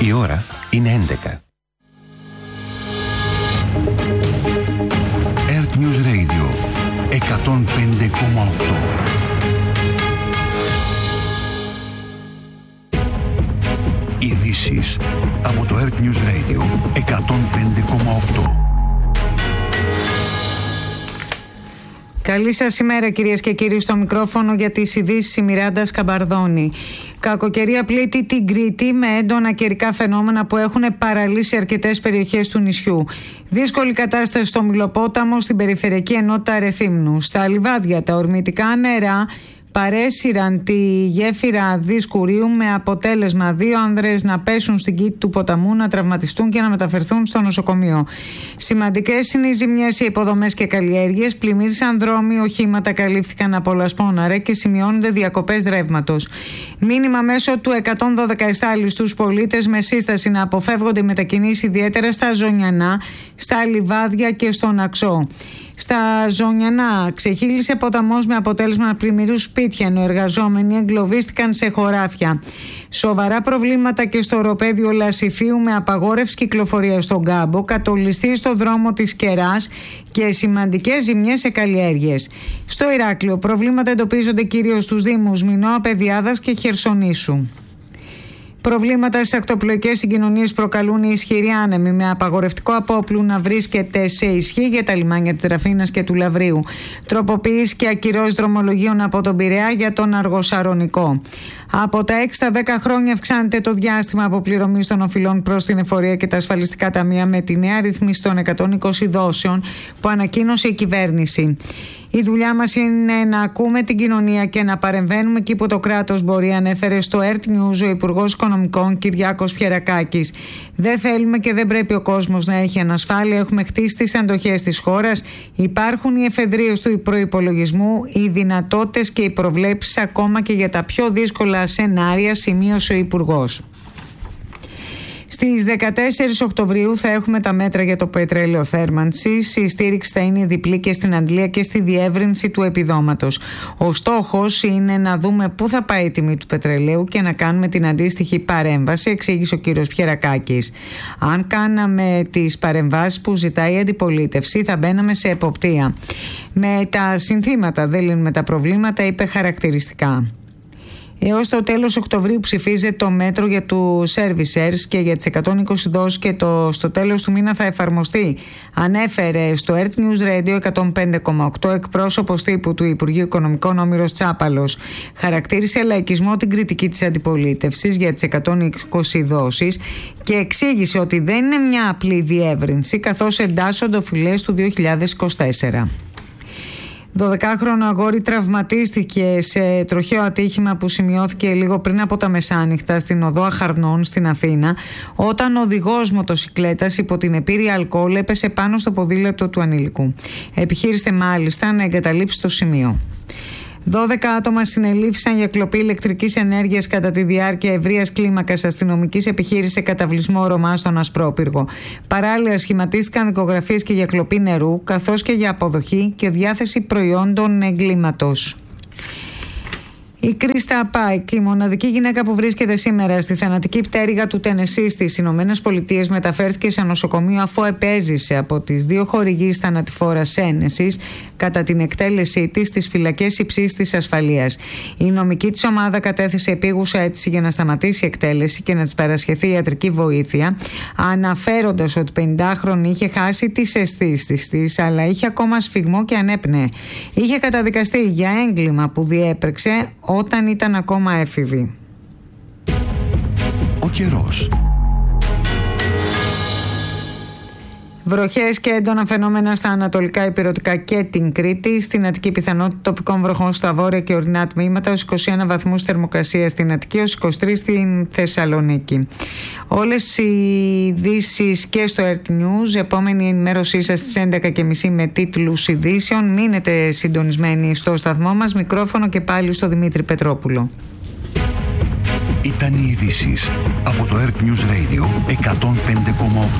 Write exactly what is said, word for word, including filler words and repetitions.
Η ώρα είναι έντεκα. Earth News Radio εκατόν πέντε κόμμα οκτώ. Ειδήσεις από το Earth News Radio εκατόν πέντε κόμμα οκτώ. Καλή σας ημέρα κυρίες και κύριοι, στο μικρόφωνο για τις ειδήσεις η Μιράντα Σκαμπαρδόνη. Κακοκαιρία πλήττει την Κρήτη με έντονα καιρικά φαινόμενα που έχουν παραλύσει αρκετές περιοχές του νησιού. Δύσκολη κατάσταση στο Μυλοπόταμο, στην περιφερειακή ενότητα Ρεθύμνου. Στα λιβάδια τα ορμητικά νερά παρέσυραν τη γέφυρα Δυσκουρίου με αποτέλεσμα δύο άνδρες να πέσουν στην κήτη του ποταμού, να τραυματιστούν και να μεταφερθούν στο νοσοκομείο. Σημαντικές είναι οι ζημιές, οι υποδομές και καλλιέργειες. Πλημμύρισαν δρόμοι, οχήματα καλύφθηκαν από λασπόναρε και σημειώνονται διακοπές ρεύματος. Μήνυμα μέσω του εκατόν δώδεκα εστάλει στους πολίτες με σύσταση να αποφεύγονται οι μετακινήσεις, ιδιαίτερα στα Ζωνιανά, στα λιβάδια και στον Αξό. Στα Ζωνιανά ξεχύλισε ποταμός με αποτέλεσμα να πλημμυρίσουν σπίτια, ενώ εργαζόμενοι εγκλωβίστηκαν σε χωράφια. Σοβαρά προβλήματα και στο οροπέδιο Λασιθίου με απαγόρευση κυκλοφορία στον κάμπο, κατολιστή στο δρόμο της Κεράς και σημαντικές ζημιές σε καλλιέργειες. Στο Ηράκλειο προβλήματα εντοπίζονται κυρίως στους δήμους Μινώα, Παιδιάδας και Χερσονήσου. Προβλήματα στις ακτοπλοϊκές συγκοινωνίες προκαλούν οι ισχυροί άνεμοι, με απαγορευτικό απόπλου να βρίσκεται σε ισχύ για τα λιμάνια της Ραφίνας και του Λαβρίου. Τροποποίηση και ακυρώσεις δρομολογίων από τον Πειραιά για τον Αργοσαρονικό. Από τα έξι στα δέκα χρόνια αυξάνεται το διάστημα αποπληρωμής των οφειλών προς την εφορία και τα ασφαλιστικά ταμεία με τη νέα ρύθμιση των εκατόν είκοσι δόσεων που ανακοίνωσε η κυβέρνηση. Η δουλειά μας είναι να ακούμε την κοινωνία και να παρεμβαίνουμε εκεί που το κράτος μπορεί, ανέφερε στο Earth News ο Υπουργός Οικονομικών Κυριάκος Πιερακάκης. Δεν θέλουμε και δεν πρέπει ο κόσμος να έχει ανασφάλεια. Έχουμε χτίσει τις αντοχές της χώρας. Υπάρχουν οι εφεδρείες του προϋπολογισμού, οι δυνατότητες και οι προβλέψεις ακόμα και για τα πιο δύσκολα σενάρια, σημείωσε ο Υπουργός. Στις δεκατέσσερις Οκτωβρίου θα έχουμε τα μέτρα για το πετρέλαιο θέρμανσης. Η στήριξη θα είναι διπλή και στην αντλία και στη διεύρυνση του επιδόματος. Ο στόχος είναι να δούμε πού θα πάει η τιμή του πετρελαίου και να κάνουμε την αντίστοιχη παρέμβαση, εξήγησε ο κύριος Πιερακάκης. Αν κάναμε τις παρεμβάσεις που ζητάει η αντιπολίτευση, θα μπαίναμε σε εποπτεία. Με τα συνθήματα δεν λύνουμε τα προβλήματα, είπε χαρακτηριστικά. Έως το τέλος Οκτωβρίου ψηφίζεται το μέτρο για του servicers και για τις εκατόν είκοσι δόσεις και το, στο τέλος του μήνα θα εφαρμοστεί, ανέφερε στο Earth News Radio εκατόν πέντε κόμμα οκτώ εκπρόσωπος τύπου του Υπουργείου Οικονομικών Όμηρος Τσάπαλος. Χαρακτήρισε λαϊκισμό την κριτική της αντιπολίτευσης για τις εκατόν είκοσι δόσεις και εξήγησε ότι δεν είναι μια απλή διεύρυνση, καθώς εντάσσονται οφειλές του δύο χιλιάδες είκοσι τέσσερα. δωδεκάχρονο αγόρι τραυματίστηκε σε τροχαίο ατύχημα που σημειώθηκε λίγο πριν από τα μεσάνυχτα στην οδό Αχαρνών στην Αθήνα, όταν ο οδηγός μοτοσικλέτας υπό την επίρρεια αλκοόλ έπεσε πάνω στο ποδήλατο του ανήλικου. Επιχείρησε μάλιστα να εγκαταλείψει το σημείο. δώδεκα άτομα συνελήφθησαν για κλοπή ηλεκτρικής ενέργειας κατά τη διάρκεια ευρείας κλίμακας αστυνομικής επιχείρησης σε καταβλισμό Ρωμά στον Ασπρόπυργο. Παράλληλα, σχηματίστηκαν δικογραφίες και για κλοπή νερού, καθώς και για αποδοχή και διάθεση προϊόντων εγκλήματος. Η Κρίστα Πάικ, η μοναδική γυναίκα που βρίσκεται σήμερα στη θανατική πτέρυγα του Τενεσσί στις Ηνωμένες Πολιτείες, μεταφέρθηκε σε νοσοκομείο αφού επέζησε από τις δύο χορηγείς θανατηφόρας ένεσης κατά την εκτέλεσή της στις φυλακές υψίστης ασφαλείας. Η νομική της ομάδα κατέθεσε επίγουσα αίτηση για να σταματήσει η εκτέλεση και να της παρασχεθεί ιατρική βοήθεια, αναφέροντας ότι πενηντάχρονη είχε χάσει τις αισθήσεις της, αλλά είχε ακόμα σφιγμό και ανέπνεε. Είχε καταδικαστεί για έγκλημα που διέπρεξε όταν ήταν ακόμα έφηβη. Ο καιρός. Βροχές και έντονα φαινόμενα στα ανατολικά ηπειρωτικά και την Κρήτη. Στην Αττική πιθανότητα τοπικών βροχών στα βόρεια και ορεινά τμήματα, ως είκοσι ένα βαθμούς θερμοκρασία στην Αττική, ως είκοσι τρεις στην Θεσσαλονίκη. Όλες οι ειδήσεις και στο Earth News. Επόμενη ενημέρωσή σας στις έντεκα και μισή με τίτλους ειδήσεων. Μείνετε συντονισμένοι στο σταθμό μας. Μικρόφωνο και πάλι στο Δημήτρη Πετρόπουλο. Ήταν οι ειδήσεις από το Earth News Radio εκατόν πέντε κόμμα οκτώ.